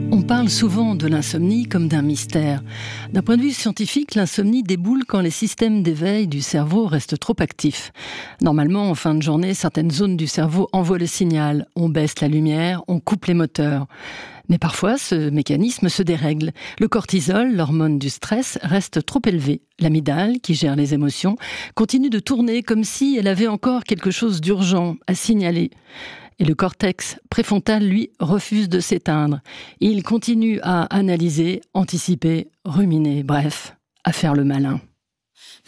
On parle souvent de l'insomnie comme d'un mystère. D'un point de vue scientifique, l'insomnie déboule quand les systèmes d'éveil du cerveau restent trop actifs. Normalement, en fin de journée, certaines zones du cerveau envoient le signal. On baisse la lumière, on coupe les moteurs. Mais parfois, ce mécanisme se dérègle. Le cortisol, l'hormone du stress, reste trop élevé. L'amygdale, qui gère les émotions, continue de tourner comme si elle avait encore quelque chose d'urgent à signaler. Et le cortex préfrontal, lui, refuse de s'éteindre. Il continue à analyser, anticiper, ruminer, bref, à faire le malin.